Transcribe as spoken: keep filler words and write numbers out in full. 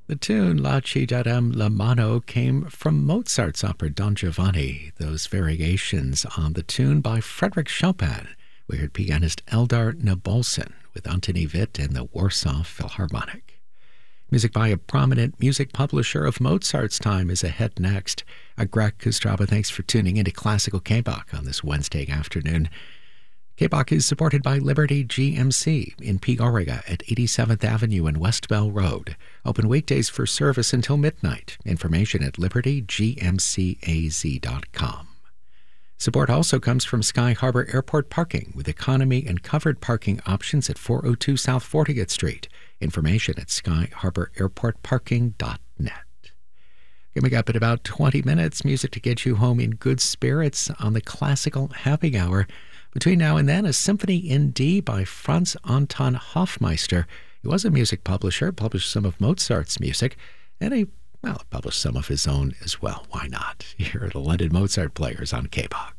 The tune La Ci darem la mano came from Mozart's opera Don Giovanni, those variations on the tune by Frederick Chopin. We heard pianist Eldar Nabolson with Antony Witt and the Warsaw Philharmonic. Music by a prominent music publisher of Mozart's time is ahead next. I'm Greg Kostraba. Thanks for tuning into Classical K-Bach on this Wednesday afternoon. K-Bach is supported by Liberty G M C in Peoria at eighty-seventh Avenue and West Bell Road. Open weekdays for service until midnight. Information at liberty g m c a z dot com. Support also comes from Sky Harbor Airport Parking with economy and covered parking options at four oh two South fortieth Street. Information at sky harbor airport parking dot net. Coming up in about twenty minutes, music to get you home in good spirits on the Classical Happy Hour. Between now and then, a symphony in D by Franz Anton Hofmeister. He was a music publisher, published some of Mozart's music, and he, well, published some of his own as well. Why not? Here are the London Mozart Players on K-Bach.